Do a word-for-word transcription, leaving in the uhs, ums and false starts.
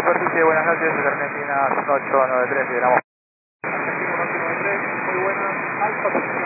superficie, buenas noches, es Argentina ocho nueve tres, llegamos. Argentina ocho nueve tres, muy buenas, Alfa